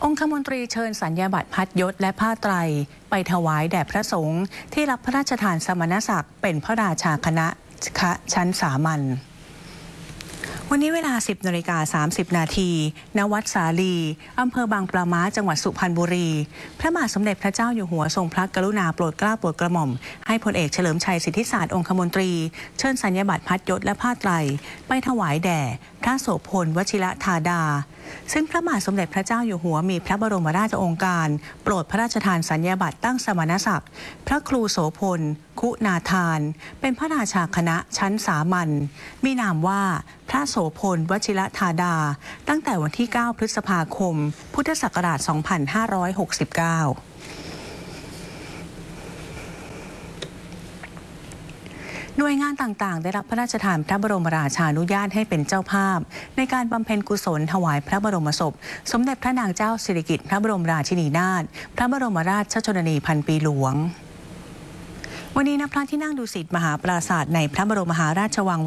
องคมนตรีเชิญสัญญาบัตรพัดยศและผ้าไตรไปถวายแด่พระสงฆ์ที่รับพระราชทานสมณศักดิ์เป็นพระราชาคณะชั้นสามัญวันนี้เวลา 10:30 นาทีณ วัดสาลีอำเภอบางปลาม้าจังหวัดสุพรรณบุรีพระบาทสมเด็จพระเจ้าอยู่หัวทรงพระกรุณาโปรดเกล้าโปรดกระหม่อมให้พลเอกเฉลิมชัยสิทธิศาสตร์องคมนตรีเชิญสัญญาบัตรพัดยศและผ้าไตรไปถวายแด่พระโสพลวชิรธาดาซึ่งพระบาทสมเด็จพระเจ้าอยู่หัวมีพระบรมราชโองการโปรดพระราชทานสัญญาบัตรตั้งสมณศักดิ์พระครูโสพลคุณาทานเป็นพระราชาคณะชั้นสามัญมีนามว่าพระโสพลวชิรธาดาตั้งแต่วันที่ 9 พฤษภาคม พุทธศักราช 2569หน่วยงานต่างๆได้รับพระราชทานพระบรมราชานุญาตให้เป็นเจ้าภาพในการบำเพ็ญกุศลถวายพระบรมศพสมเด็จพระนางเจ้าสิริกิติ์พระบรมราชินีนาถพระบรมราชชนนีพันปีหลวงวันนี้ณพระที่นั่งดุสิตมหาปราสาทในพระบรมมหาราชวัง